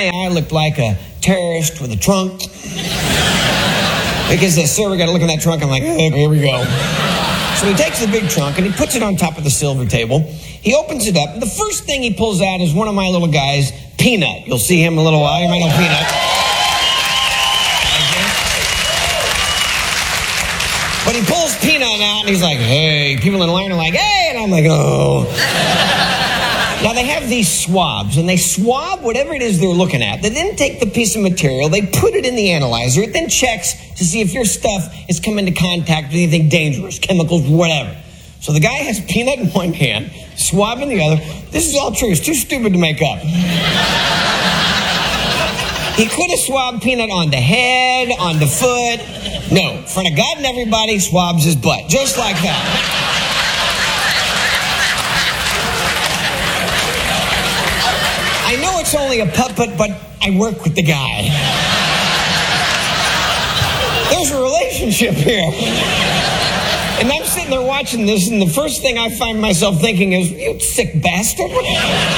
my eye looked like a terrorist with a trunk. Because the server got to look in that trunk. I'm like, oh, here we go. So he takes the big trunk and he puts it on top of the silver table. He opens it up, and the first thing he pulls out is one of my little guys, Peanut. You'll see him in a little while. You might know Peanut. But he pulls Peanut out, and he's like, hey. People in line are like, hey. And I'm like, oh. Now, they have these swabs, and they swab whatever it is they're looking at. They then take the piece of material, they put it in the analyzer. It then checks to see if your stuff has come into contact with anything dangerous, chemicals, whatever. So the guy has Peanut in one hand, swab in the other. This is all true. It's too stupid to make up. He could have swabbed Peanut on the head, on the foot. No, in front of God and everybody, swabs his butt. Just like that. I know it's only a puppet, but I work with the guy. There's a relationship here. And I'm sitting there watching this, and the first thing I find myself thinking is, you sick bastard. What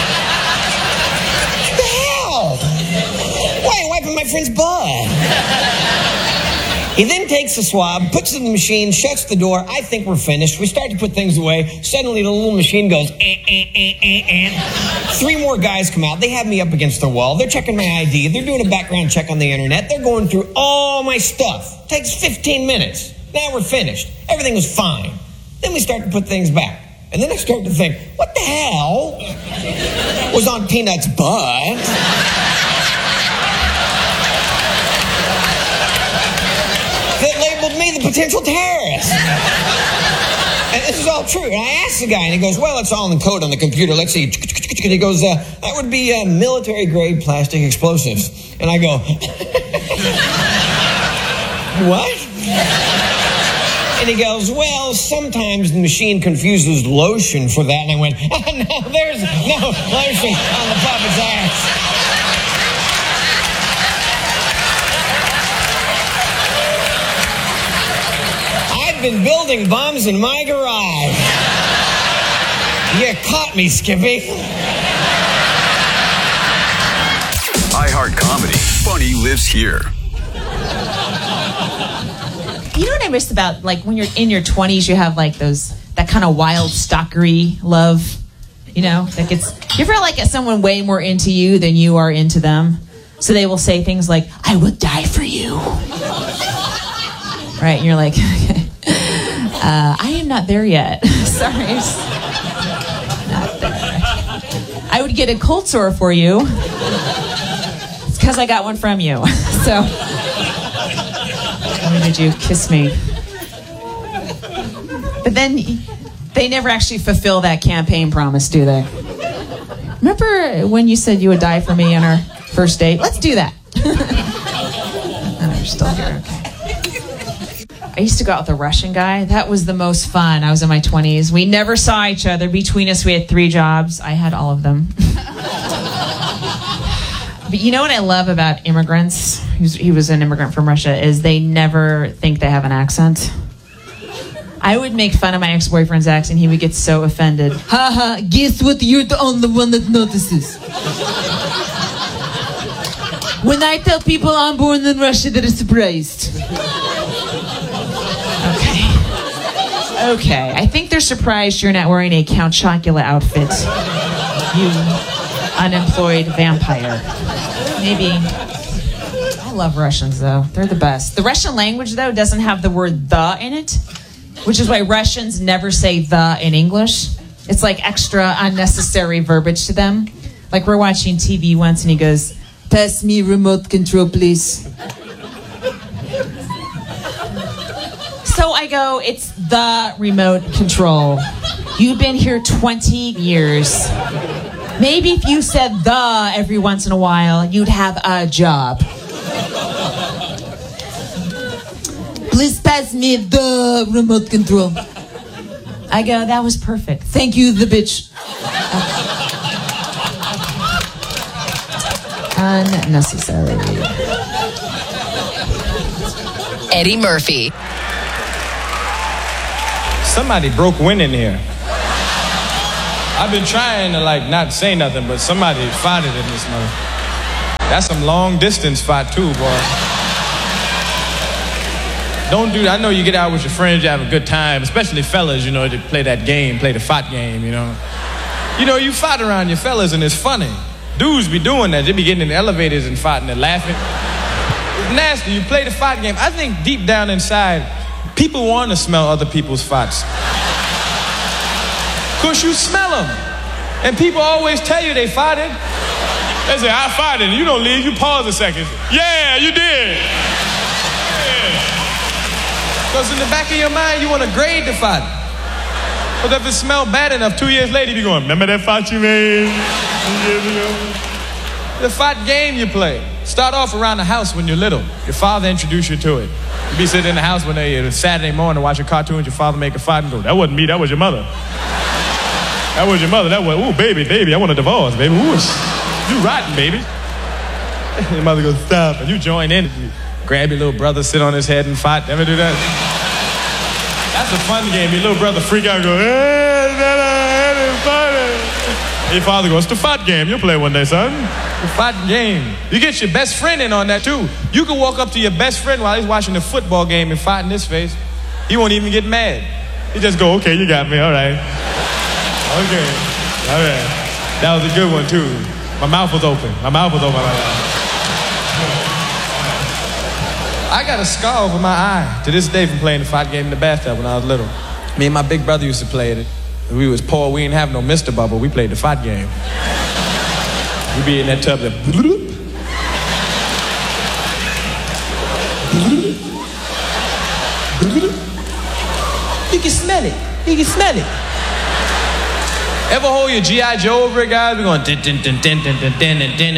the hell? Why are you wiping my friend's butt? He then takes the swab, puts it in the machine, shuts the door. I think we're finished. We start to put things away. Suddenly the little machine goes, Three more guys come out. They have me up against the wall. They're checking my ID. They're doing a background check on the internet. They're going through all my stuff. Takes 15 minutes. Now we're finished. Everything was fine. Then we start to put things back. And then I start to think, what the hell was on Peanut's butt? That labeled me the potential terrorist. And this is all true. And I asked the guy, and he goes, well, it's all in code on the computer. Let's see. And he goes, that would be military-grade plastic explosives. And I go, what? And he goes, well, sometimes the machine confuses lotion for that. And I went, oh, no, there's no lotion on the puppet's ass. I've been building bombs in my garage. You caught me, Skippy. iHeart Comedy. Funny lives here. You know what I miss about, like, when you're in your 20s, you have, like, that kind of wild, stalkery love, you know, that gets, you ever, like, get someone way more into you than you are into them? So they will say things like, I will die for you. Right, and you're like, I am not there yet. Sorry. Not there. I would get a cold sore for you. It's because I got one from you. So... Why did you kiss me? But then they never actually fulfill that campaign promise, do they? Remember when you said you would die for me on our first date? Let's do that. Oh, you're still here. Okay. I used to go out with a Russian guy. That was the most fun. I was in my 20s. We never saw each other. Between us, we had 3 jobs. I had all of them. But you know what I love about immigrants? He was an immigrant from Russia, is they never think they have an accent. I would make fun of my ex-boyfriend's accent. He would get so offended. Ha ha, guess what? You're the only one that notices. When I tell people I'm born in Russia, they're surprised. Okay. I think they're surprised you're not wearing a Count Chocula outfit. You unemployed vampire. Maybe. I love Russians, though. They're the best. The Russian language, though, doesn't have the word the in it, which is why Russians never say the in English. It's like extra unnecessary verbiage to them. Like, we're watching TV once, and he goes, pass me remote control, please. So I go, it's the remote control. You've been here 20 years. Maybe if you said the every once in a while, you'd have a job. Please pass me the remote control. I go, that was perfect. Thank you, the bitch. Unnecessary. Eddie Murphy. Somebody broke wind in here. I've been trying to, like, not say nothing, but somebody farted in this mother. That's some long distance fight too, boy. Don't do that. I know you get out with your friends, you have a good time, especially fellas, you know, to play that game, play the fight game, you know. You know, you fight around your fellas and it's funny. Dudes be doing that. They be getting in the elevators and fighting and laughing. It's nasty. You play the fight game. I think deep down inside, people want to smell other people's fights. Because you smell them. And people always tell you they fighting. They say, I fought it. You don't leave. You pause a second. Yeah, you did. Because in the back of your mind, you want to grade the fight. But if it smelled bad enough, 2 years later, you be going, remember that fight you made 2 years ago? The fight game you play. Start off around the house when you're little. Your father introduced you to it. You be sitting in the house one day, it's Saturday morning, watching cartoons, your father make a fight and go, that wasn't me, that was your mother. That was your mother. That was, ooh, baby, I want a divorce, baby. Ooh, you rotten, baby. Your mother goes, stop. And you join in. You grab your little brother, sit on his head and fight. Ever do that? That's a fun game. Your little brother freak out and go, hey, your father goes, it's the fight game. You'll play one day, son. The fight game. You get your best friend in on that, too. You can walk up to your best friend while he's watching the football game and fight in his face. He won't even get mad. He just go, okay, you got me, all right. Okay, all right. That was a good one, too. My mouth was open. I got a scar over my eye to this day from playing the fight game in the bathtub when I was little. Me and my big brother used to play it. We was poor. We didn't have no Mr. Bubble. We played the fight game. We be in that tub that... You can smell it. You can smell it. Ever hold your G.I. Joe over it, guys? We're going din din din din din din din din din